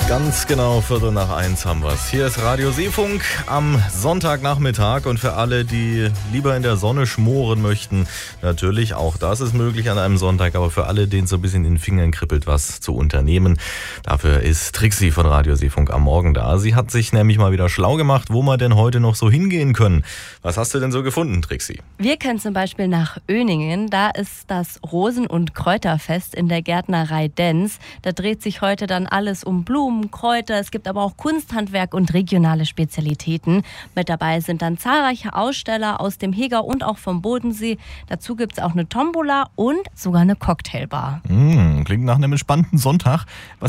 Ganz genau, 1:15 haben wir es. Hier ist Radio Seefunk am Sonntagnachmittag und für alle, die lieber in der Sonne schmoren möchten, natürlich auch das ist möglich an einem Sonntag, aber für alle, denen so ein bisschen in den Fingern kribbelt, was zu unternehmen, dafür ist Trixi von Radio Seefunk am Morgen da. Sie hat sich nämlich mal wieder schlau gemacht, wo wir denn heute noch so hingehen können. Was hast du denn so gefunden, Trixi? Wir können zum Beispiel nach Öningen, da ist das Rosen- und Kräuterfest in der Gärtnerei Denz. Da dreht sich heute dann alles um Blumen, Kräuter, es gibt aber auch Kunsthandwerk und regionale Spezialitäten. Mit dabei sind dann zahlreiche Aussteller aus dem Heger und auch vom Bodensee. Dazu gibt es auch eine Tombola und sogar eine Cocktailbar. Klingt nach einem entspannten Sonntag. Was